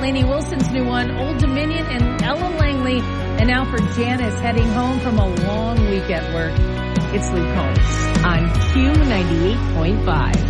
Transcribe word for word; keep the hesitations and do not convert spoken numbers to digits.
Lainey Wilson's new one, Old Dominion, and Ella Langley. And now for Janice heading home from a long week at work. It's Luke Combs on Q ninety-eight point five.